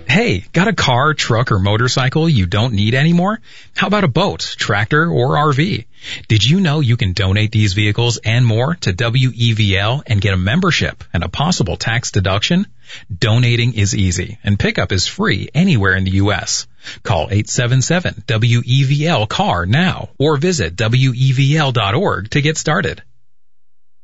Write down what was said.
Hey, got a car, truck, or motorcycle you don't need anymore? How about a boat, tractor, or RV? Did you know you can donate these vehicles and more to WEVL and get a membership and a possible tax deduction? Donating is easy, and pickup is free anywhere in the U.S. Call 877-WEVL-CAR now or visit WEVL.org to get started.